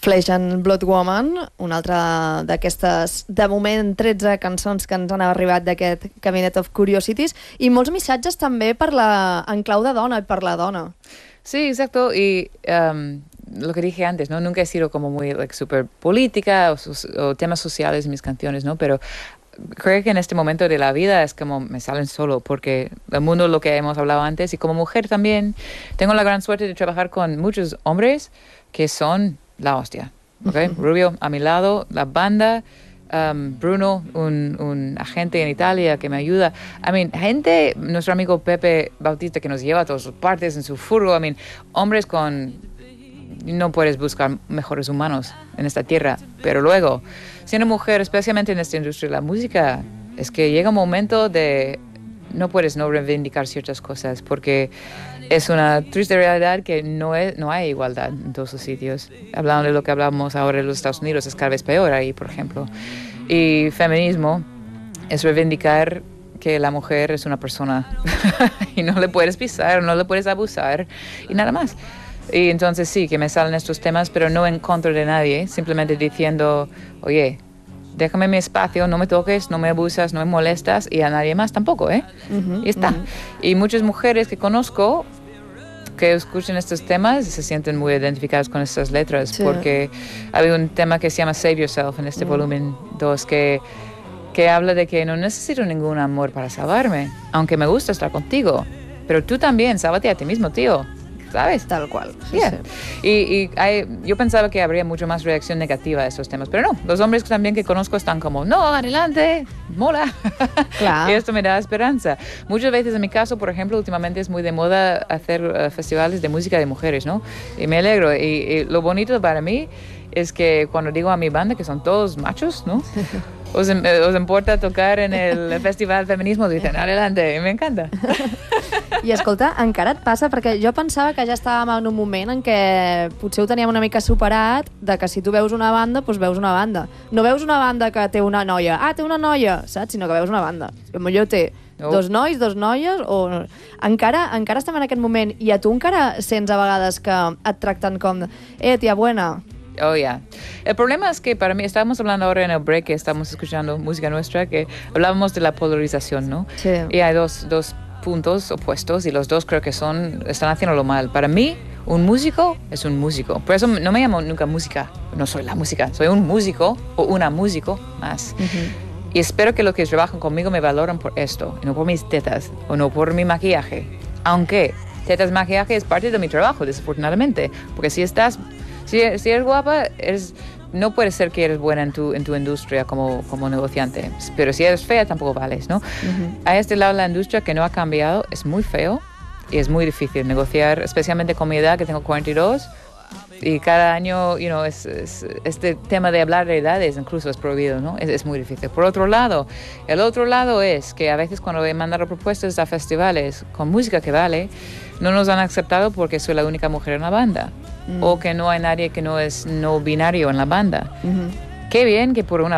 Flesh and Blood Woman, una altra d'aquestes, de moment, 13 cançons que ens han arribat d'aquest Cabinet of Curiosities, i molts missatges també en clau de dona i per la dona. Sí, exacto, y lo que dije antes, ¿no? Nunca he sido como muy super política o temas sociales en mis canciones, ¿no? Pero creo que en este momento de la vida es como me salen solo, porque el mundo, lo que hemos hablado antes, y como mujer también, tengo la gran suerte de trabajar con muchos hombres que son la hostia, ¿okay? Rubio a mi lado, la banda, Bruno, un agente en Italia que me ayuda. Gente, nuestro amigo Pepe Bautista que nos lleva a todas partes en su furgo. Hombres no puedes buscar mejores humanos en esta tierra, pero luego, siendo mujer, especialmente en esta industria de la música, es que llega un momento de no puedes no reivindicar ciertas cosas, porque es una triste realidad que no hay igualdad en todos los sitios. Hablando de lo que hablamos ahora en los Estados Unidos, es cada vez peor ahí, por ejemplo. Y feminismo es reivindicar que la mujer es una persona y no le puedes pisar, no le puedes abusar y nada más. Y entonces sí, que me salen estos temas, pero no en contra de nadie, simplemente diciendo, oye, déjame mi espacio, no me toques, no me abusas, no me molestas, y a nadie más tampoco, ¿eh? Y está. Y muchas mujeres que conozco que escuchan estos temas se sienten muy identificadas con estas letras, sí. Porque hay un tema que se llama Save Yourself en este volumen 2 que habla de que no necesito ningún amor para salvarme, aunque me gusta estar contigo, pero tú también, sálvate a ti mismo, tío. ¿Sabes? Tal cual. Sí, yeah. Sí. Yo pensaba que habría mucho más reacción negativa a estos temas, pero no. Los hombres también que conozco están como, no, adelante, mola. Claro. Y esto me da esperanza. Muchas veces en mi caso, por ejemplo, últimamente es muy de moda hacer festivales de música de mujeres, ¿no? Y me alegro. Y lo bonito para mí es que cuando digo a mi banda que son todos machos, ¿no? ¿Os importa tocar en el Festival Feminismo? Dicen, adelante, me encanta. I escolta, encara et passa? Perquè jo pensava que ja estàvem en un moment en què potser ho teníem una mica superat, de que si tu veus una banda, doncs veus una banda. No veus una banda que té una noia. Ah, té una noia, saps? Sinó que veus una banda. Potser té dos nois, dos noies, o... Encara estem en aquest moment, i a tu encara sents a vegades que et tracten com tia buena. Oh, yeah. El problema es que para mí, estábamos hablando ahora en el break, que estamos escuchando música nuestra, que hablábamos de la polarización, ¿no? Sí. Y hay dos puntos opuestos y los dos creo que están haciéndolo mal. Para mí, un músico es un músico. Por eso no me llamo nunca música. No soy la música. Soy un músico o una músico más. Y espero que los que trabajan conmigo me valoren por esto, y no por mis tetas o no por mi maquillaje. Aunque tetas, maquillaje es parte de mi trabajo, desafortunadamente. Porque si eres guapa, no puede ser que eres buena en tu industria como negociante. Pero si eres fea, tampoco vales, ¿no? A este lado de la industria que no ha cambiado, es muy feo y es muy difícil negociar, especialmente con mi edad, que tengo 42. Y cada año, este tema de hablar de edades incluso es prohibido, ¿no? Es muy difícil. Por otro lado, el otro lado es que a veces cuando he mandado propuestas a festivales con música que vale, no nos han aceptado porque soy la única mujer en la banda. O que no hay nadie que no es no binario en la banda. Qué bien que por una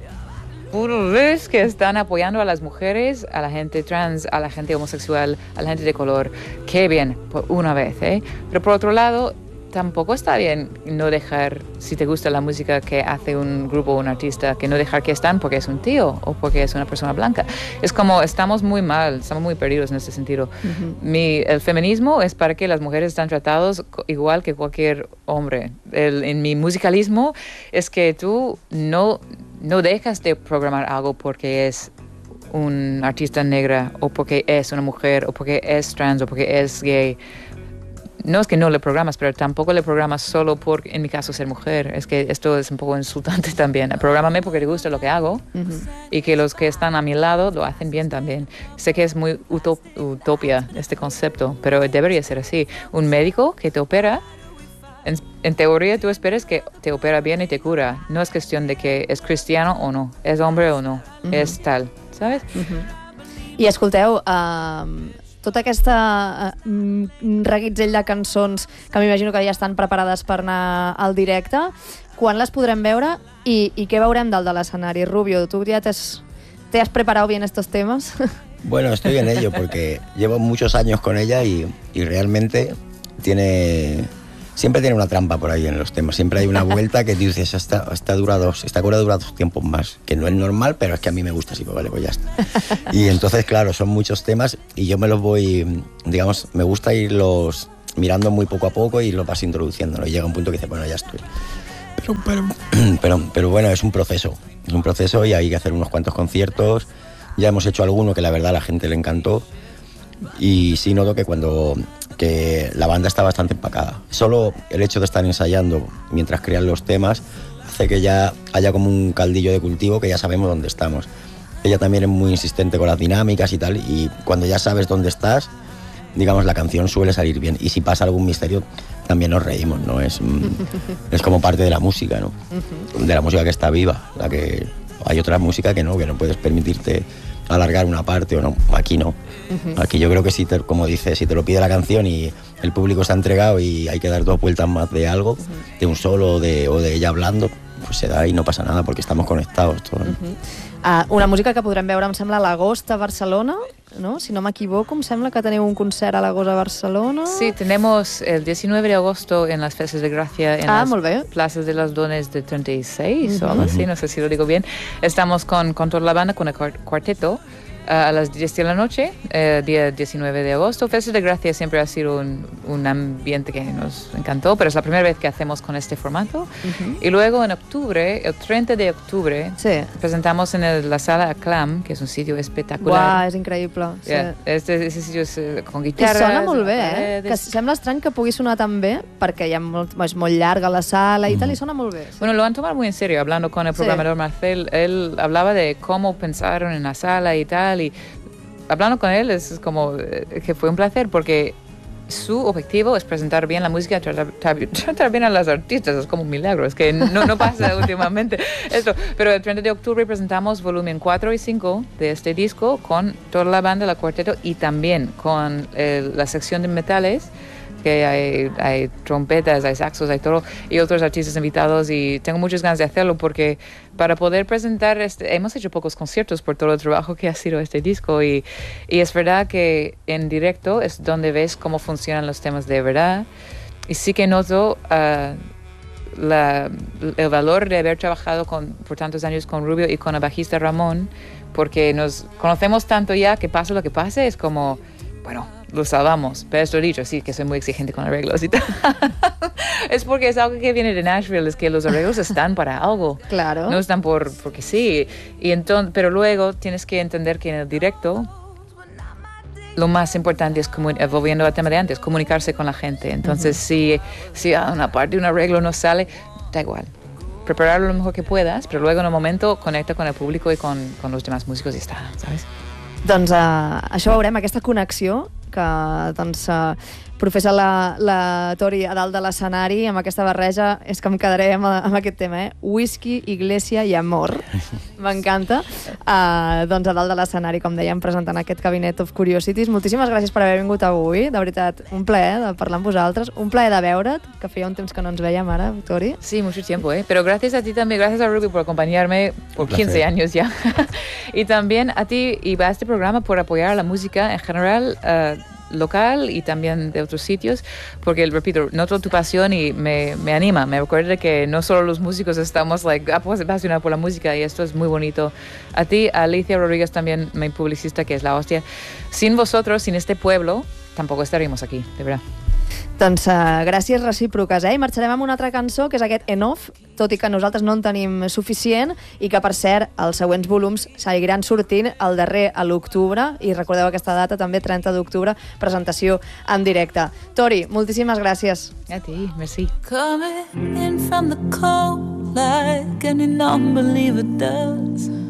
vez que están apoyando a las mujeres, a la gente trans, a la gente homosexual, a la gente de color. Qué bien, por una vez, ¿eh? Pero por otro lado, tampoco está bien no dejar, si te gusta la música que hace un grupo o un artista, que no dejar que están porque es un tío o porque es una persona blanca. Es como, estamos muy mal, estamos muy perdidos en ese sentido. El feminismo es para que las mujeres están tratados igual que cualquier hombre. En mi musicalismo es que tú no dejas de programar algo porque es un artista negra o porque es una mujer o porque es trans o porque es gay. No es que no le programas, pero tampoco le programas solo por, en mi caso, ser mujer. Es que esto es un poco insultante también. Prográmame porque te gusta lo que hago y que los que están a mi lado lo hacen bien también. Sé que es muy utopia este concepto, pero debería ser así. Un médico que te opera, en teoría tú esperas que te opera bien y te cura. No es cuestión de que es cristiano o no, es hombre o no, es tal, ¿sabes? I escolteu, tota aquesta reguitzell de cançons que m'imagino que ja estan preparades per anar al directe, quan les podrem veure i què veurem dalt de l'escenari? Rubio, ¿tú ya te has preparado bien estos temas? Bueno, estoy en ello porque llevo muchos años con ella y realmente tiene siempre tiene una trampa por ahí en los temas. Siempre hay una vuelta que dices, esta cura dura 2 tiempos más, que no es normal, pero es que a mí me gusta así, pues vale, pues ya está. Y entonces, claro, son muchos temas y yo me los voy, digamos, me gusta irlos mirando muy poco a poco y los vas introduciendo, ¿no? Y llega un punto que dices, bueno, ya estoy. Pero bueno, es un proceso y hay que hacer unos cuantos conciertos. Ya hemos hecho alguno que la verdad a la gente le encantó. Y sí noto que la banda está bastante empacada. Solo el hecho de estar ensayando mientras crean los temas hace que ya haya como un caldillo de cultivo que ya sabemos dónde estamos. Ella también es muy insistente con las dinámicas y tal, y cuando ya sabes dónde estás, digamos, la canción suele salir bien. Y si pasa algún misterio, también nos reímos, ¿no? Es como parte de la música, ¿no? De la música que está viva. La que hay otra música que no puedes permitirte alargar una parte o no. Aquí no. Aquí yo creo que como dices, si te lo pide la canción y el público está entregado y hay que dar 2 vueltas más de algo, de un solo o de ella hablando, pues se da y no pasa nada porque estamos conectados todos, ¿no? Una música que podrem veure, em sembla, a l'agost a Barcelona, ¿no? Si no m'equivoco, em sembla que teniu un concert a l'agost a Barcelona. Sí, tenemos el 19 de agosto en las Fiestas de Gracia, en las molt bé. plazas de las Dones de 36 o algo así, no sé si lo digo bien. Estamos con toda la banda, con el cuarteto, a las 10 de la noche, día 19 de agosto. Fiestas de Gracia siempre ha sido un ambiente que nos encantó, pero es la primera vez que hacemos con este formato. Y luego en octubre, el 30 de octubre, presentamos en la sala Acclam, que es un sitio espectacular. Uau, és increïble. Sí. Yeah. Este sitio es con Que guitarras. sona molt bé, que sembla estrany que pugui sonar tan bé, perquè és molt llarga la sala i tal, i sona molt bé. Sí. Bueno, lo han tomado muy en serio, hablando con el programador Marcel. Él hablaba de cómo pensaron en la sala y tal, y hablando con él es como que fue un placer porque su objetivo es presentar bien la música, tratar bien a las artistas, es como un milagro, es que no pasa últimamente esto. Pero el 30 de octubre presentamos volumen 4 y 5 de este disco con toda la banda, la cuarteto, y también con la sección de metales, que hay trompetas, hay saxos, hay todo, y otros artistas invitados, y tengo muchas ganas de hacerlo porque para poder presentar, hemos hecho pocos conciertos por todo el trabajo que ha sido este disco, y es verdad que en directo es donde ves cómo funcionan los temas de verdad, y sí que noto el valor de haber trabajado por tantos años con Rubio y con el bajista Ramón, porque nos conocemos tanto ya que pase lo que pase, es como, bueno, lo salvamos. Pero esto dicho, sí, que soy muy exigente con arreglos y tal. Es porque es algo que viene de Nashville, es que los arreglos están para algo. Claro. No están porque sí. Pero luego tienes que entender que en el directo lo más importante es, volviendo al tema de antes, comunicarse con la gente. Entonces, si una parte de un arreglo no sale, da igual. Prepararlo lo mejor que puedas, pero luego en un momento conecta con el público y con los demás músicos y ya está, ¿sabes? Doncs això veurem, aquesta connexió que professa la Tori a dalt de l'escenari amb aquesta barreja, és que em quedaré amb aquest tema, Whisky, Iglesia i Amor. M'encanta. Doncs a dalt de l'escenari, com dèiem, presentant aquest Cabinet of Curiosities. Moltíssimes gràcies per haver vingut avui. De veritat, un plaer de parlar amb vosaltres, un plaer de veure't, que feia un temps que no ens veiem ara, Tori. Sí, mucho tiempo, pero gracias a ti también, gracias a Ruby por acompañarme por 15 años ya. Y también a ti y a este programa por apoyar a la música en general, local y también de otros sitios, porque, repito, noto tu pasión y me anima, me recuerda que no solo los músicos estamos apasionados por la música, y esto es muy bonito. A ti, a Alicia Rodríguez también, mi publicista, que es la hostia. Sin vosotros, sin este pueblo, tampoco estaríamos aquí, de verdad. Doncs gràcies recíproques, I marxarem amb una altra cançó, que és aquest Enough, tot i que nosaltres no en tenim suficient, i que, per cert, els següents volums seguiran sortint, el darrer a l'octubre, i recordeu aquesta data també, 30 d'octubre, presentació en directe. Tori, moltíssimes gràcies. A ti, merci. Coming in from the cold like any non-believer does.